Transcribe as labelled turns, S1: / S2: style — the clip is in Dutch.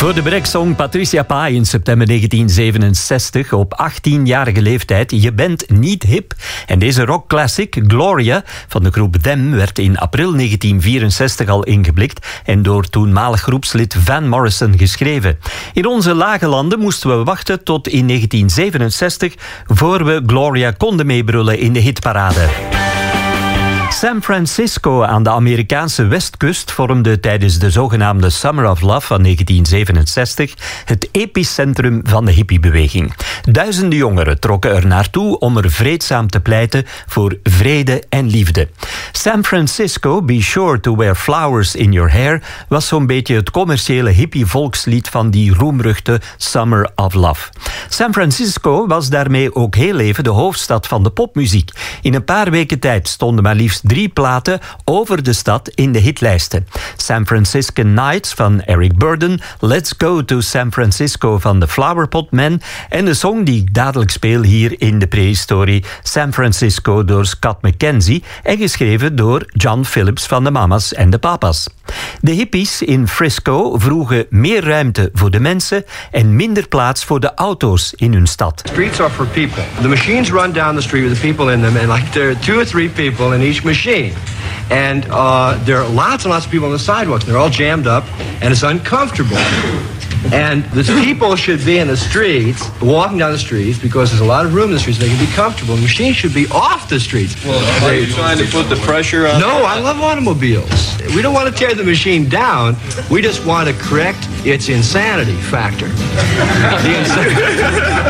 S1: Voor de breaksong Patricia Pai in september 1967 op 18-jarige leeftijd Je bent niet hip. En deze rockclassic Gloria van de groep Them werd in april 1964 al ingeblikt en door toenmalig groepslid Van Morrison geschreven. In onze lage landen moesten we wachten tot in 1967 voor we Gloria konden meebrullen in de hitparade. San Francisco aan de Amerikaanse westkust vormde tijdens de zogenaamde Summer of Love van 1967 het epicentrum van de hippiebeweging. Duizenden jongeren trokken er naartoe om er vreedzaam te pleiten voor vrede en liefde. San Francisco, Be Sure to Wear Flowers in Your Hair was zo'n beetje het commerciële hippie-volkslied van die roemruchte Summer of Love. San Francisco was daarmee ook heel even de hoofdstad van de popmuziek. In een paar weken tijd stonden maar liefst 3 platen over de stad in de hitlijsten. San Franciscan Nights van Eric Burdon, Let's Go to San Francisco van de Flowerpot Men en de song die ik dadelijk speel hier in de prehistorie, San Francisco door Scott McKenzie en geschreven door John Phillips van de Mamas en de Papas. De hippies in Frisco vroegen meer ruimte voor de mensen en minder plaats voor de auto's in hun stad.
S2: Streets are for people. The machines run down the street with the people in them, and like there are 2 or 3 people in each machine. And there are lots and lots of people on the sidewalks. They're all jammed up, and it's uncomfortable. And the people should be in the streets, walking down the streets, because there's a lot of room in the streets, so they can be comfortable. The machines should be off the streets.
S3: Well, are you trying to put the pressure on?
S2: No, I love automobiles. We don't want to tear the machine down. We just want to correct its insanity factor. The insanity.